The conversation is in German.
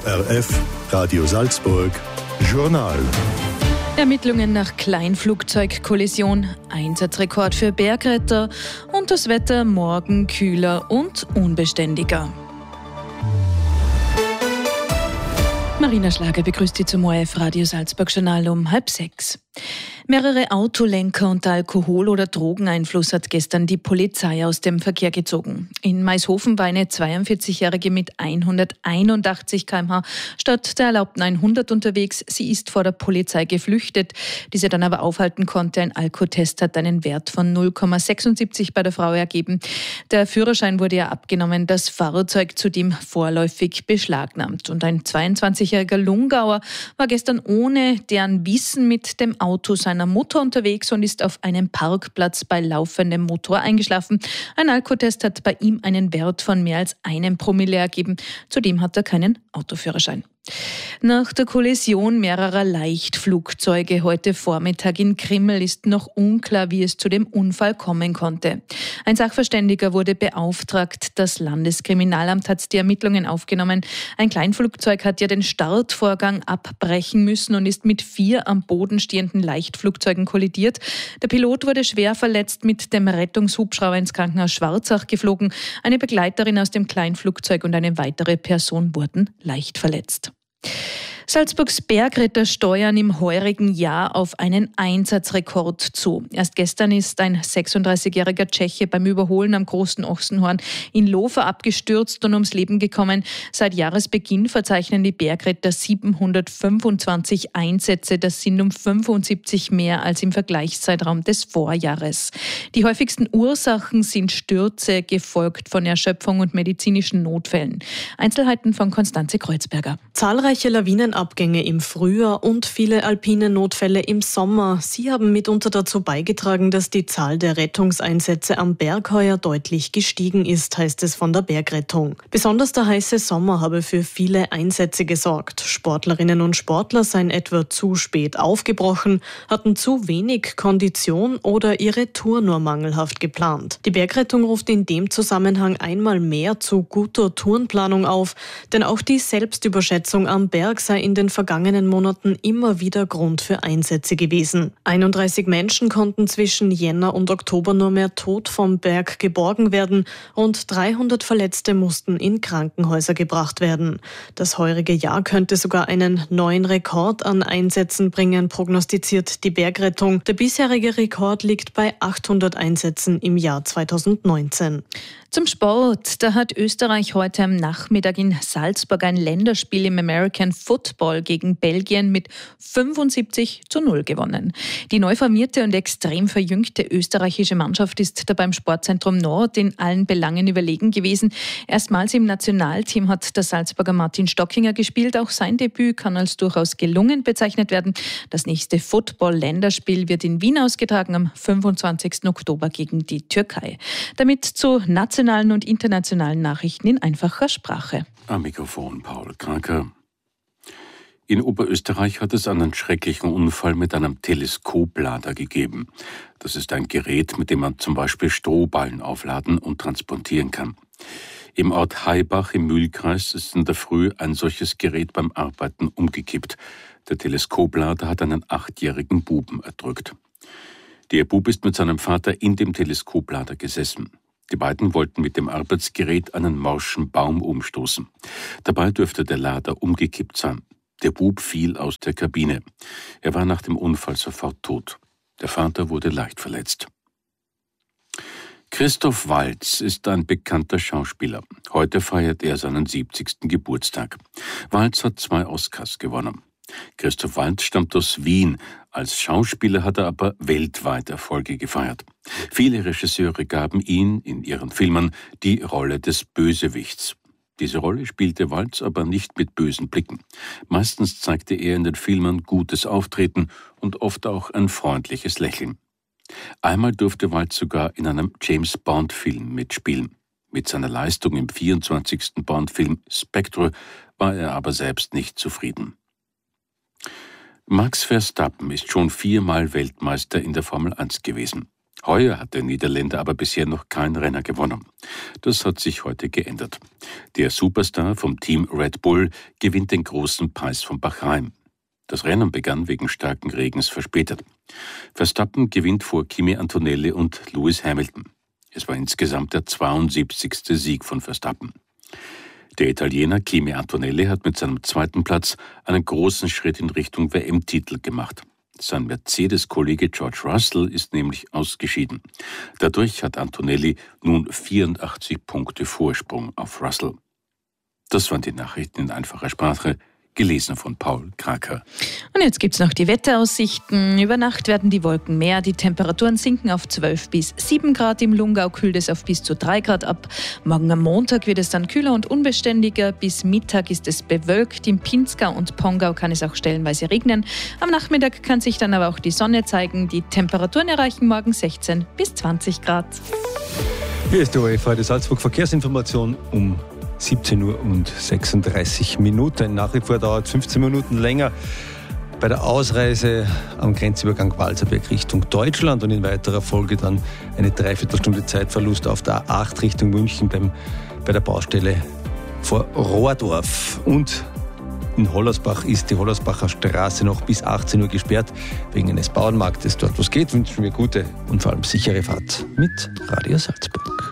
ORF, Radio Salzburg, Journal. Ermittlungen nach Kleinflugzeugkollision, Einsatzrekord für Bergretter und das Wetter morgen kühler und unbeständiger. Marina Schlager begrüßt Sie zum ORF Radio Salzburg Journal um 5:30. Mehrere Autolenker unter Alkohol- oder Drogeneinfluss hat gestern die Polizei aus dem Verkehr gezogen. In Maishofen war eine 42-Jährige mit 181 km/h statt der erlaubten 100 unterwegs. Sie ist vor der Polizei geflüchtet, die sie dann aber aufhalten konnte. Ein Alkotest hat einen Wert von 0,76 bei der Frau ergeben. Der Führerschein wurde ihr abgenommen, das Fahrzeug zudem vorläufig beschlagnahmt. Und ein 22-jähriger Lungauer war gestern ohne deren Wissen mit dem Auto seiner Mutter unterwegs und ist auf einem Parkplatz bei laufendem Motor eingeschlafen. Ein Alkotest hat bei ihm einen Wert von mehr als 1 Promille ergeben. Zudem hat er keinen Autoführerschein. Nach der Kollision mehrerer Leichtflugzeuge heute Vormittag in Krimml ist noch unklar, wie es zu dem Unfall kommen konnte. Ein Sachverständiger wurde beauftragt. Das Landeskriminalamt hat die Ermittlungen aufgenommen. Ein Kleinflugzeug hat ja den Startvorgang abbrechen müssen und ist mit 4 am Boden stehenden Leichtflugzeugen kollidiert. Der Pilot wurde schwer verletzt mit dem Rettungshubschrauber ins Krankenhaus Schwarzach geflogen. Eine Begleiterin aus dem Kleinflugzeug und eine weitere Person wurden leicht verletzt. Salzburgs Bergretter steuern im heurigen Jahr auf einen Einsatzrekord zu. Erst gestern ist ein 36-jähriger Tscheche beim Überholen am Großen Ochsenhorn in Lofer abgestürzt und ums Leben gekommen. Seit Jahresbeginn verzeichnen die Bergretter 725 Einsätze. Das sind um 75 mehr als im Vergleichszeitraum des Vorjahres. Die häufigsten Ursachen sind Stürze, gefolgt von Erschöpfung und medizinischen Notfällen. Einzelheiten von Konstanze Kreuzberger. Zahlreiche Lawinenabgänge im Frühjahr und viele alpine Notfälle im Sommer. Sie haben mitunter dazu beigetragen, dass die Zahl der Rettungseinsätze am Berg heuer deutlich gestiegen ist, heißt es von der Bergrettung. Besonders der heiße Sommer habe für viele Einsätze gesorgt. Sportlerinnen und Sportler seien etwa zu spät aufgebrochen, hatten zu wenig Kondition oder ihre Tour nur mangelhaft geplant. Die Bergrettung ruft in dem Zusammenhang einmal mehr zu guter Tourenplanung auf, denn auch die Selbstüberschätzung am Berg sei in den vergangenen Monaten immer wieder Grund für Einsätze gewesen. 31 Menschen konnten zwischen Jänner und Oktober nur mehr tot vom Berg geborgen werden. Rund 300 Verletzte mussten in Krankenhäuser gebracht werden. Das heurige Jahr könnte sogar einen neuen Rekord an Einsätzen bringen, prognostiziert die Bergrettung. Der bisherige Rekord liegt bei 800 Einsätzen im Jahr 2019. Zum Sport. Da hat Österreich heute am Nachmittag in Salzburg ein Länderspiel im American Football gegen Belgien mit 75:0 gewonnen. Die neu formierte und extrem verjüngte österreichische Mannschaft ist dabei im Sportzentrum Nord in allen Belangen überlegen gewesen. Erstmals im Nationalteam hat der Salzburger Martin Stockinger gespielt. Auch sein Debüt kann als durchaus gelungen bezeichnet werden. Das nächste Football-Länderspiel wird in Wien ausgetragen am 25. Oktober gegen die Türkei. Damit zu nationalen und internationalen Nachrichten in einfacher Sprache. Am Mikrofon Paul Kranker. In Oberösterreich hat es einen schrecklichen Unfall mit einem Teleskoplader gegeben. Das ist ein Gerät, mit dem man zum Beispiel Strohballen aufladen und transportieren kann. Im Ort Haibach im Mühlkreis ist in der Früh ein solches Gerät beim Arbeiten umgekippt. Der Teleskoplader hat einen 8-jährigen Buben erdrückt. Der Bub ist mit seinem Vater in dem Teleskoplader gesessen. Die beiden wollten mit dem Arbeitsgerät einen morschen Baum umstoßen. Dabei dürfte der Lader umgekippt sein. Der Bub fiel aus der Kabine. Er war nach dem Unfall sofort tot. Der Vater wurde leicht verletzt. Christoph Waltz ist ein bekannter Schauspieler. Heute feiert er seinen 70. Geburtstag. Waltz hat 2 Oscars gewonnen. Christoph Waltz stammt aus Wien. Als Schauspieler hat er aber weltweit Erfolge gefeiert. Viele Regisseure gaben ihm in ihren Filmen die Rolle des Bösewichts. Diese Rolle spielte Waltz aber nicht mit bösen Blicken. Meistens zeigte er in den Filmen gutes Auftreten und oft auch ein freundliches Lächeln. Einmal durfte Waltz sogar in einem James-Bond-Film mitspielen. Mit seiner Leistung im 24. Bond-Film Spectre war er aber selbst nicht zufrieden. Max Verstappen ist schon 4-mal Weltmeister in der Formel 1 gewesen. Heuer hat der Niederländer aber bisher noch kein Renner gewonnen. Das hat sich heute geändert. Der Superstar vom Team Red Bull gewinnt den großen Preis von Bahrain. Das Rennen begann wegen starken Regens verspätet. Verstappen gewinnt vor Kimi Antonelli und Lewis Hamilton. Es war insgesamt der 72. Sieg von Verstappen. Der Italiener Kimi Antonelli hat mit seinem zweiten Platz einen großen Schritt in Richtung WM-Titel gemacht. Sein Mercedes-Kollege George Russell ist nämlich ausgeschieden. Dadurch hat Antonelli nun 84 Punkte Vorsprung auf Russell. Das waren die Nachrichten in einfacher Sprache, gelesen von Paul Kraker. Und jetzt gibt's noch die Wetteraussichten. Über Nacht werden die Wolken mehr, die Temperaturen sinken auf 12 bis 7 Grad. Im Lungau kühlt es auf bis zu 3 Grad ab. Morgen am Montag wird es dann kühler und unbeständiger. Bis Mittag ist es bewölkt. Im Pinzgau und Pongau kann es auch stellenweise regnen. Am Nachmittag kann sich dann aber auch die Sonne zeigen. Die Temperaturen erreichen morgen 16 bis 20 Grad. Hier ist die ORF Radio Salzburg Verkehrsinformation um 17:36 Uhr. Nach wie vor dauert 15 Minuten länger bei der Ausreise am Grenzübergang Walserberg Richtung Deutschland und in weiterer Folge dann eine Dreiviertelstunde Zeitverlust auf der A8 Richtung München bei der Baustelle vor Rohrdorf. Und in Hollersbach ist die Hollersbacher Straße noch bis 18 Uhr gesperrt wegen eines Bauernmarktes. Dort, wo es geht, wünschen wir gute und vor allem sichere Fahrt mit Radio Salzburg.